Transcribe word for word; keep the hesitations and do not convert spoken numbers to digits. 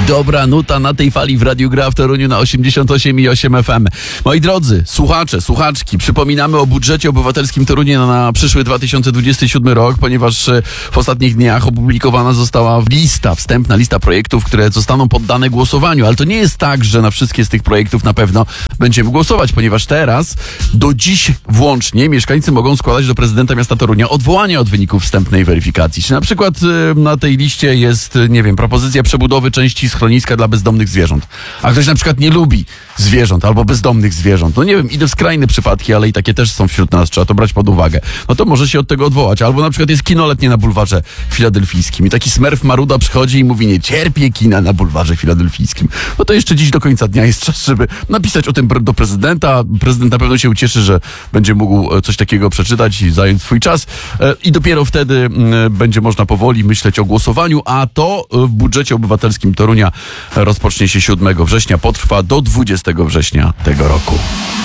Dobra nuta na tej fali w Radiu Gra w Toruniu na osiemdziesiąt osiem i osiem F M. Moi drodzy, słuchacze, słuchaczki, przypominamy o budżecie obywatelskim Torunia na, na przyszły dwa tysiące dwudziesty siódmy rok, ponieważ w ostatnich dniach opublikowana została lista, wstępna lista projektów, które zostaną poddane głosowaniu. Ale to nie jest tak, że na wszystkie z tych projektów na pewno będziemy głosować, ponieważ teraz do dziś włącznie mieszkańcy mogą składać do prezydenta miasta Torunia odwołanie od wyników wstępnej weryfikacji. Czy na przykład y, na tej liście jest, nie wiem, propozycja przebudowy części schroniska dla bezdomnych zwierząt, a ktoś na przykład nie lubi zwierząt albo bezdomnych zwierząt. No nie wiem, idę w skrajne przypadki, ale i takie też są wśród nas, trzeba to brać pod uwagę. No to może się od tego odwołać. Albo na przykład jest kino letnie na bulwarze filadelfijskim i taki smerf maruda przychodzi i mówi, nie cierpię kina na bulwarze filadelfijskim. No to jeszcze dziś do końca dnia jest czas, żeby napisać o tym do prezydenta. Prezydent na pewno się ucieszy, że będzie mógł coś takiego przeczytać i zająć swój czas. I dopiero wtedy będzie można powoli myśleć o głosowaniu, a to w budżecie obywatelskim Torunia rozpocznie się siódmego września, potrwa do dwudziestego września tego roku.